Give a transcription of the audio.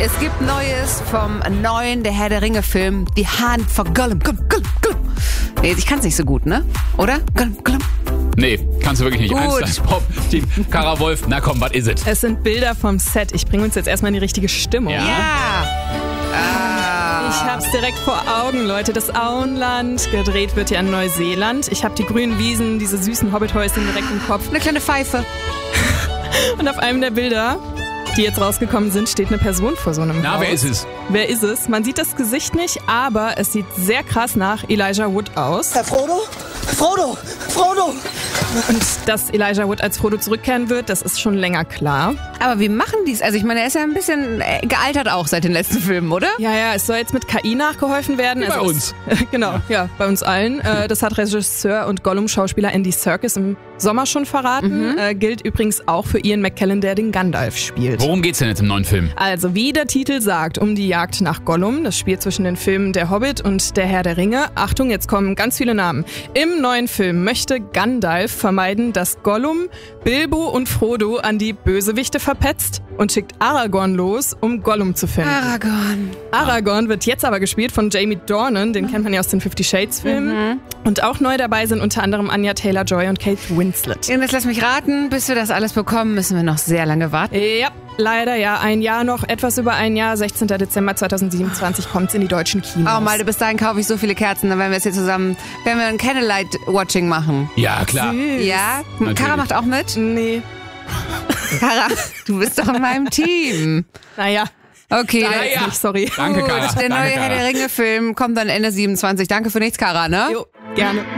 Es gibt Neues vom neuen Der Herr der Ringe-Film, Die Hand von Gollum. Nee, ich kann's nicht so gut, ne? Oder? Gollum. Nee, kannst du wirklich nicht. Gut. 1 Pop-Team. Kara Wolf, na komm, was is it? Es sind Bilder vom Set. Ich bringe uns jetzt erstmal in die richtige Stimmung. Ja. Ich hab's direkt vor Augen, Leute. Das Auenland. Gedreht wird ja in Neuseeland. Ich habe die grünen Wiesen, diese süßen Hobbithäuschen direkt im Kopf. Eine kleine Pfeife. Und auf einem der Bilder, die jetzt rausgekommen sind, steht eine Person vor so einem Haus. Na, wer ist es? Wer ist es? Man sieht das Gesicht nicht, aber es sieht sehr krass nach Elijah Wood aus. Herr Frodo? Frodo! Und dass Elijah Wood als Frodo zurückkehren wird, das ist schon länger klar. Aber wie machen die's? Also ich meine, er ist ja ein bisschen gealtert auch seit den letzten Filmen, oder? Ja, es soll jetzt mit KI nachgeholfen werden. Wie bei uns. Genau, ja, bei uns allen. Das hat Regisseur und Gollum-Schauspieler Andy Serkis im Sommer schon verraten. Gilt übrigens auch für Ian McKellen, der den Gandalf spielt. Worum geht's denn jetzt im neuen Film? Also, wie der Titel sagt, um die Jagd nach Gollum. Das spielt zwischen den Filmen Der Hobbit und Der Herr der Ringe. Achtung, jetzt kommen ganz viele Namen. Im neuen Film möchte Gandalf vermeiden, dass Gollum, Bilbo und Frodo an die Bösewichte verpetzt und schickt Aragorn los, um Gollum zu finden. Aragorn wird jetzt aber gespielt von Jamie Dornan, den kennt man ja aus den 50 Shades Filmen. Und auch neu dabei sind unter anderem Anya Taylor-Joy und Kate Winslet. Und jetzt lass mich raten, bis wir das alles bekommen, müssen wir noch sehr lange warten. Ja, leider ja. Ein Jahr noch, etwas über ein Jahr. 16. Dezember 2027 kommt's in die deutschen Kinos. Oh Malte, bis dahin kaufe ich so viele Kerzen, dann werden wir jetzt hier zusammen, werden wir ein Candlelight-Watching machen. Ja, klar. Ja? Natürlich. Kara macht auch mit? Nee. Kara, du bist doch in meinem Team. Naja, Okay, da jetzt nicht, sorry. Danke, gut. Kara. Der neue Danke, Herr Kara. der Ringe-Film kommt dann Ende 27. Danke für nichts, Kara, ne? Jo, gerne.